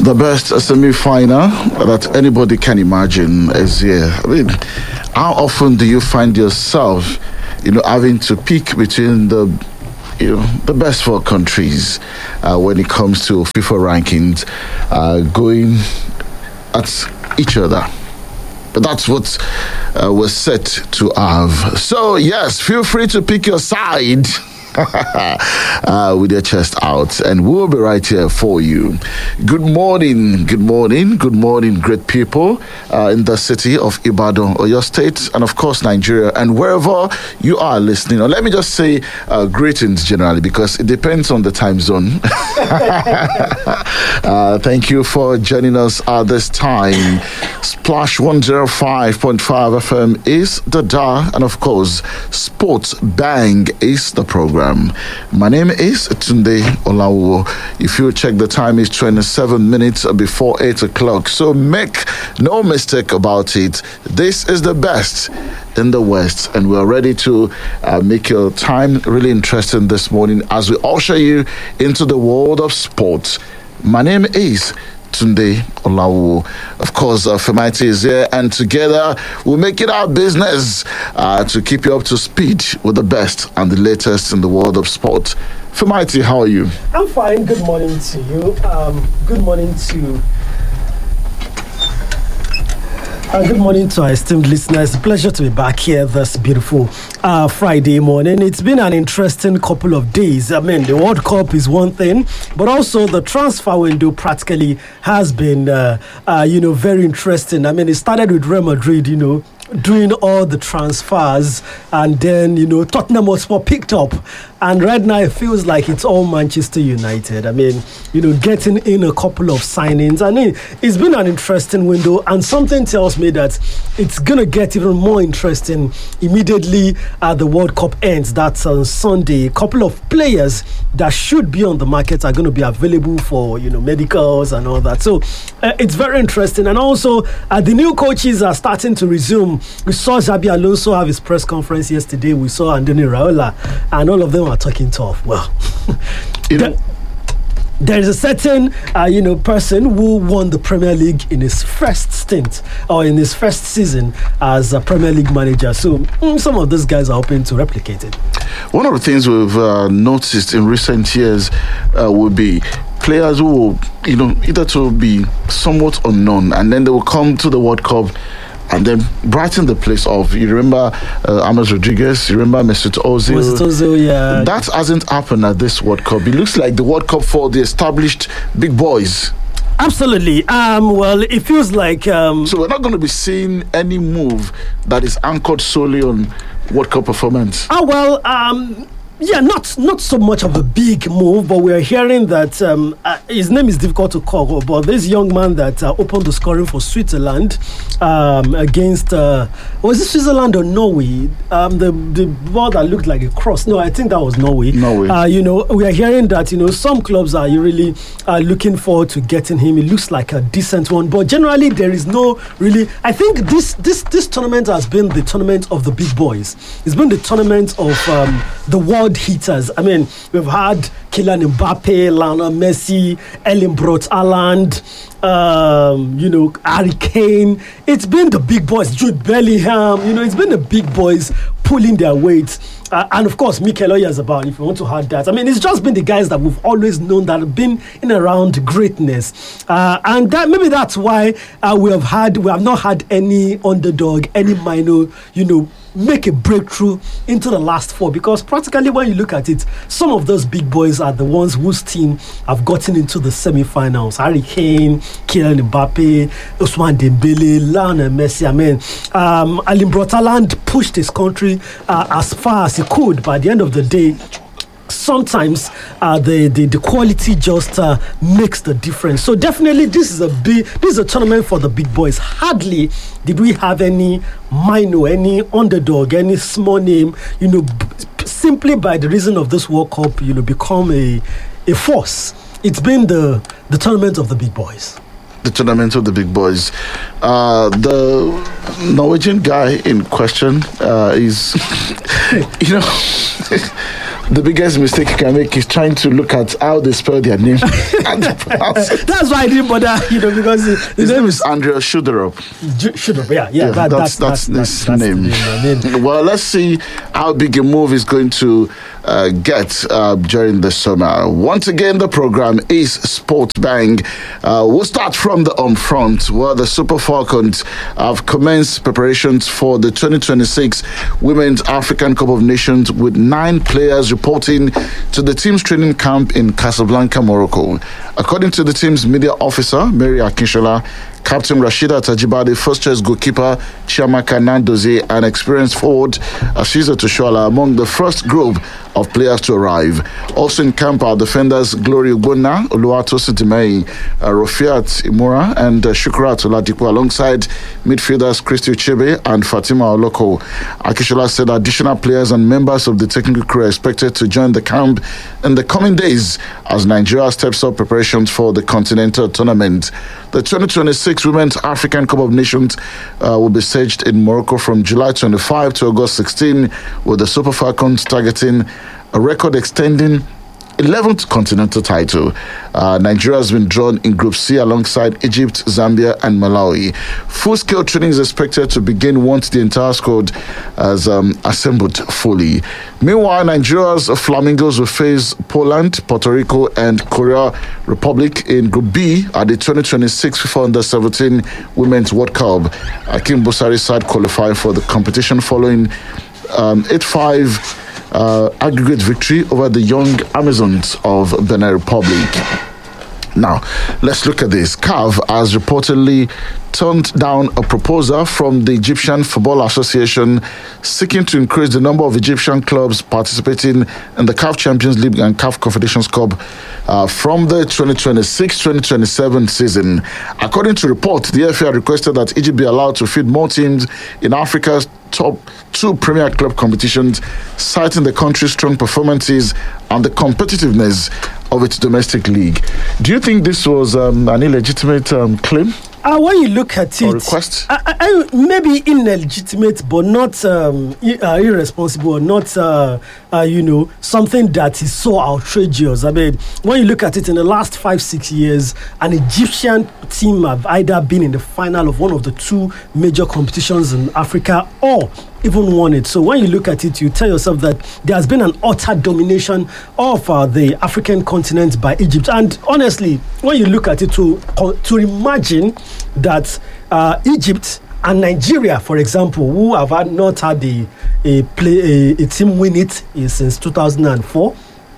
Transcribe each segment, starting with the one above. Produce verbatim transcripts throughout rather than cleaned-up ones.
The best semi-final that anybody can imagine is here. I mean, how often do you find yourself, you know, having to pick between the, you know, the best four countries uh, when it comes to FIFA rankings, uh, going at each other? But that's what uh, we're set to have. So yes, feel free to pick your side. uh, with your chest out, and we'll be right here for you. Good morning, good morning, good morning, great people uh, in the city of Ibadan, or your state, and of course Nigeria, and wherever you are listening. Or let me just say uh, greetings generally, because it depends on the time zone. uh, thank you for joining us at this time. Splash one oh five point five F M is the D A, and of course Sports Bang is the program. My name is Tunde Olawo. If you check the time, it's twenty-seven minutes before eight o'clock. So make no mistake about it. This is the best in the West, and we're ready to uh, make your time really interesting this morning as we usher you into the world of sports. My name is Tunde Olawo. Of course, uh, Femaiti is here, and together we'll make it our business uh, to keep you up to speed with the best and the latest in the world of sport. Femaiti, how are you? I'm fine. Good morning to you. Um, good morning to Uh, good morning to our esteemed listeners. It's a pleasure to be back here this beautiful uh, Friday morning. It's been an interesting couple of days. I mean, the World Cup is one thing, but also the transfer window practically has been, uh, uh, you know, very interesting. I mean, it started with Real Madrid, you know, doing all the transfers, and then, you know, Tottenham Hotspur picked up, and right now it feels like it's all Manchester United. I mean, you know, getting in a couple of signings. I mean, it's been an interesting window, and something tells me that it's gonna get even more interesting immediately uh, the World Cup ends. That's on Sunday. A couple of players that should be on the market are going to be available for, you know, medicals and all that. So uh, it's very interesting, and also uh, the new coaches are starting to resume. We saw Xabi Alonso have his press conference yesterday. We saw Andoni Raiola, and all of them are talking tough. Well, you know, there is a certain, uh, you know, person who won the Premier League in his first stint or in his first season as a Premier League manager. So mm, some of those guys are hoping to replicate it. One of the things we've uh, noticed in recent years uh, would be players who will, you know, either to be somewhat unknown, and then they will come to the World Cup and then brighten the place off. You remember uh, James Rodriguez, you remember Mesut Ozil. Mesut Ozil, yeah. That hasn't happened at this World Cup. It looks like the World Cup for the established big boys. Absolutely. Um, well, it feels like... Um, so we're not going to be seeing any move that is anchored solely on World Cup performance. Oh, well... Um, Yeah, not not so much of a big move, but we're hearing that um, uh, his name is difficult to call, but this young man that uh, opened the scoring for Switzerland um, against, uh, was it Switzerland or Norway? Um, the, the ball that looked like a cross. No, I think that was Norway. Norway. Uh, you know, we are hearing that, you know, some clubs are really uh, looking forward to getting him. It looks like a decent one, but generally there is no really, I think this, this, this tournament has been the tournament of the big boys. It's been the tournament of um, the world hitters. I mean, we've had Kylian Mbappe, Lionel Messi, Erling Braut Haaland, um, you know, Harry Kane. It's been the big boys, Jude Bellingham. You know, it's been the big boys pulling their weight. Uh, and of course, Mikel Oyarzabal, if you want to add that. I mean, it's just been the guys that we've always known that have been in and around greatness. Uh, and that maybe that's why uh, we have had, we have not had any underdog, any minor, you know, make a breakthrough into the last four, because practically when you look at it, some of those big boys are the ones whose team have gotten into the semi-finals. Harry Kane, Kylian Mbappe, Ousmane Dembele, Lionel Messi. I mean, um, Erling Braut Haaland pushed his country uh, as far as he could, but at the end of the day, sometimes uh, the, the the quality just uh, makes the difference. So definitely this is a big this is a tournament for the big boys. Hardly did we have any minor, any underdog, any small name, you know, b- simply by the reason of this World Cup, you know, become a a force. It's been the the tournament of the big boys. The tournament of the big boys. Uh, the Norwegian guy in question uh, is, you know, the biggest mistake you can make is trying to look at how they spell their name. That's why I didn't bother, you know, because his, his name is Andrea Shudarov. Shudarov, yeah, yeah, yeah that, that's, that's, that's, that's his name. name. name. Well, let's see how big a move is going to uh, get uh, during the summer. Once again, the program is Sport Bang. Uh, we'll start from the home front, where the Super Falcons have commenced preparations for the twenty twenty-six Women's African Cup of Nations, with nine players reporting to the team's training camp in Casablanca, Morocco. According to the team's media officer, Mary Akinshola, Captain Rashida Tajibade, first-choice goalkeeper Chiamaka Nandozie, and experienced forward Ashiza Toshola among the first group of players to arrive. Also in camp are defenders Glory Ugbonna, Oluwatosin Dimei, uh, Rofiat Imura, and uh, Shukrat Oladipo, alongside midfielders Christy Uchebe and Fatima Oloko. Akishola said additional players and members of the technical crew are expected to join the camp in the coming days as Nigeria steps up preparations for the continental tournament. The twenty twenty-six Women's African Cup of Nations uh, will be staged in Morocco from July twenty-fifth to August sixteenth, with the Super Falcons targeting a record extending eleventh continental title. Uh, Nigeria has been drawn in Group C alongside Egypt, Zambia, and Malawi. Full-scale training is expected to begin once the entire squad has um, assembled fully. Meanwhile, Nigeria's Flamingos will face Poland, Puerto Rico, and Korea Republic in Group B at the twenty twenty-six FIFA Under seventeen Women's World Cup. Akim Busari's side qualified for the competition following um, eight five Uh, aggregate victory over the young Amazons of Benin Republic. Now, let's look at this. C A F has reportedly turned down a proposal from the Egyptian Football Association seeking to increase the number of Egyptian clubs participating in the C A F Champions League and C A F Confederations Cup uh, from the twenty twenty-six twenty twenty-seven season. According to reports, the F A requested that Egypt be allowed to field more teams in Africa's top two Premier Club competitions, citing the country's strong performances and the competitiveness of its domestic league. Do you think this was um, an illegitimate um, claim? Uh, when you look at it, request? I, I, maybe illegitimate, but not um, I- uh, irresponsible, or not, uh, uh, you know, something that is so outrageous. I mean, when you look at it, in the last five, six years, an Egyptian team have either been in the final of one of the two major competitions in Africa or even won it. So when you look at it, you tell yourself that there has been an utter domination of uh, the African continent by Egypt. And honestly, when you look at it, to to imagine that uh, Egypt and Nigeria, for example, who have had not had a a play a, a team win it uh, since two thousand four,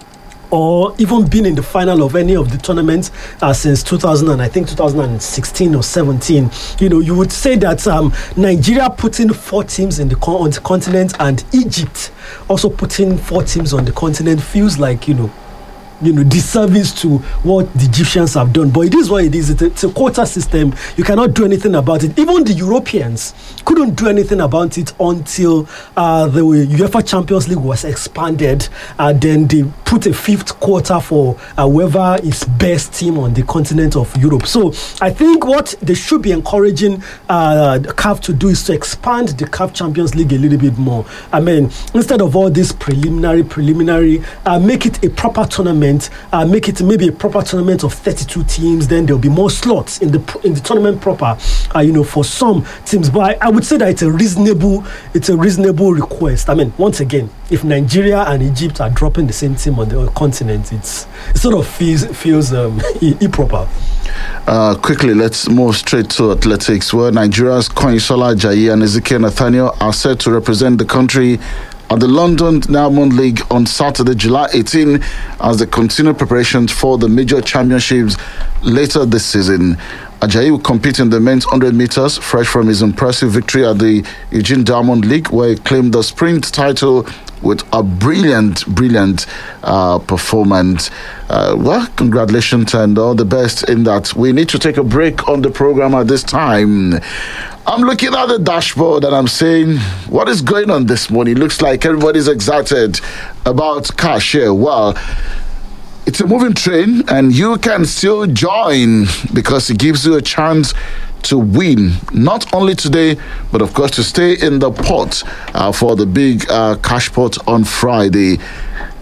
or even been in the final of any of the tournaments uh, since two thousand, I think two thousand sixteen or seventeen. You know, you would say that um, Nigeria put in four teams in the con- on the continent, and Egypt also putting four teams on the continent feels like, you know, you know, disservice to what the Egyptians have done. But it is what it is. It's a, it's a quota system. You cannot do anything about it. Even the Europeans couldn't do anything about it until uh, the UEFA Champions League was expanded. Uh, then they put a fifth quota for uh, whoever is best team on the continent of Europe. So I think what they should be encouraging uh, the C A F to do is to expand the C A F Champions League a little bit more. I mean, instead of all this preliminary, preliminary, uh, make it a proper tournament. Uh, make it maybe a proper tournament of thirty-two teams. Then there'll be more slots in the in the tournament proper. Uh, you know, for some teams. But I, I would say that it's a reasonable, it's a reasonable request. I mean, once again, if Nigeria and Egypt are dropping the same team on the continent, it's it sort of feels feels um, improper. Uh, quickly, let's move straight to athletics, where Nigeria's Koinsola Ajayi and Ezekiel Nathaniel are set to represent the country at the London Diamond League on Saturday, July eighteenth, as they continue preparations for the major championships later this season. Ajayi will compete in the men's one hundred meters, fresh from his impressive victory at the Eugene Diamond League, where he claimed the sprint title with a brilliant, brilliant uh, performance. Uh, well, congratulations and all the best in that. We need to take a break on the program at this time. I'm looking at the dashboard and I'm saying, what is going on this morning? Looks like everybody's excited about cash here. Well, it's a moving train and you can still join because it gives you a chance to win, not only today, but of course to stay in the pot uh, for the big uh, cash pot on Friday.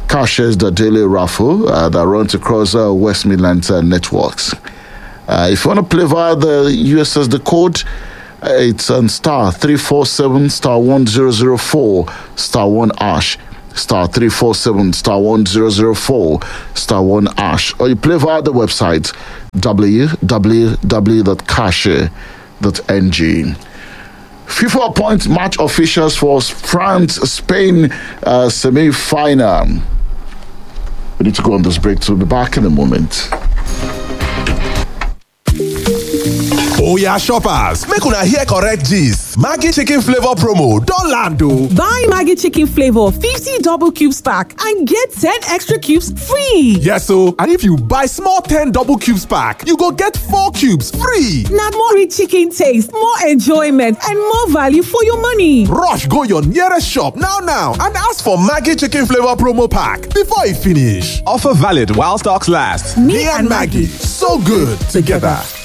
Cash is the daily raffle uh, that runs across uh, West Midlands uh, networks. Uh, if you want to play via the U S S D code, uh, it's on star three four seven star one zero zero four star one ash. Star three four seven star one zero zero four star one ash, or you play via the website w w w dot cashe dot n g. FIFA appoints match officials for France Spain uh, semi final. We need to go on this break, so we'll be back in a moment. Oya shoppers, make una hear correct gist. Maggi chicken flavor promo don land o. Buy Maggi chicken flavor fifty double cubes pack and get ten extra cubes free. Yes o, and if you buy small ten double cubes pack, you go get four cubes free. Na more rich chicken taste, more enjoyment and more value for your money. Rush go your nearest shop now now and ask for Maggi chicken flavor promo pack before e finish. Offer valid while stocks last. Me, Me and Maggi, so good together.